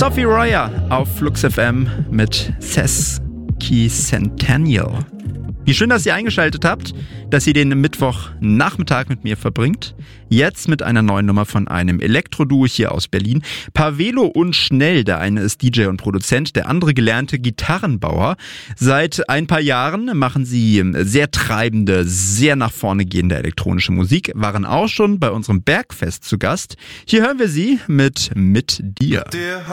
Sophie Royer auf Flux FM mit Sesquicentennial. Wie schön, dass ihr eingeschaltet habt, dass ihr den Mittwochnachmittag mit mir verbringt. Jetzt mit einer neuen Nummer von einem Elektro-Duo hier aus Berlin. Pavelo und Schnell, der eine ist DJ und Produzent, der andere gelernte Gitarrenbauer. Seit ein paar Jahren machen sie sehr treibende, sehr nach vorne gehende elektronische Musik, waren auch schon bei unserem Bergfest zu Gast. Hier hören wir sie mit dir. Der